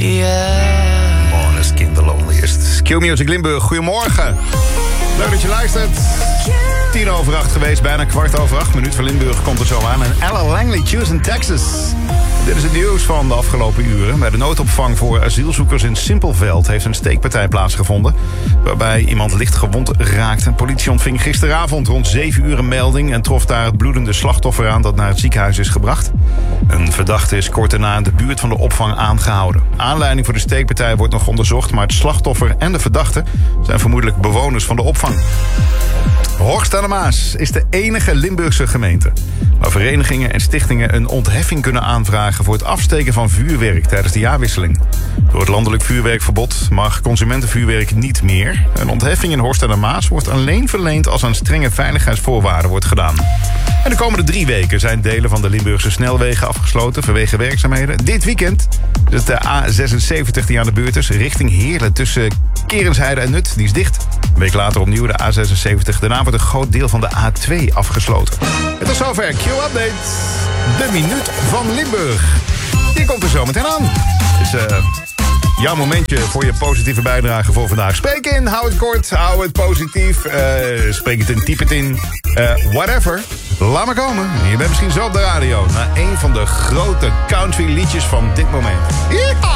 Måneskin, The Loneliest. Q-Music Limburg, goedemorgen. Leuk dat je luistert. 7:10 geweest, bijna 7:15. Minuut voor Limburg komt er zo aan. En Ella Langley, Houston, Texas. Dit is het nieuws van de afgelopen uren. Bij de noodopvang voor asielzoekers in Simpelveld heeft een steekpartij plaatsgevonden, waarbij iemand licht gewond raakte. De politie ontving gisteravond rond 7 uur een melding en trof daar het bloedende slachtoffer aan dat naar het ziekenhuis is gebracht. Een verdachte is kort daarna in de buurt van de opvang aangehouden. Aanleiding voor de steekpartij wordt nog onderzocht, maar het slachtoffer en de verdachte zijn vermoedelijk bewoners van de opvang. Horst aan de Maas is de enige Limburgse gemeente waar verenigingen en stichtingen een ontheffing kunnen aanvragen voor het afsteken van vuurwerk tijdens de jaarwisseling. Door het landelijk vuurwerkverbod mag consumentenvuurwerk niet meer. Een ontheffing in Horst aan de Maas wordt alleen verleend als aan strenge veiligheidsvoorwaarden wordt gedaan. En de komende 3 weken zijn delen van de Limburgse snelwegen afgesloten vanwege werkzaamheden. Dit weekend is de A76 die aan de beurt is, richting Heerlen tussen Kerensheide en Nut. Die is dicht. Een week later opnieuw de A76. Daarna wordt een groot deel van de A2 afgesloten. Het is zover. Q-update. De minuut van Limburg. Die komt er zo meteen aan. Dus jouw momentje voor je positieve bijdrage voor vandaag. Spreek in, hou het kort, hou het positief. Spreek het in, typ het in. Whatever. Laat maar komen. Je bent misschien zo op de radio naar een van de grote country liedjes van dit moment. Yeehaw!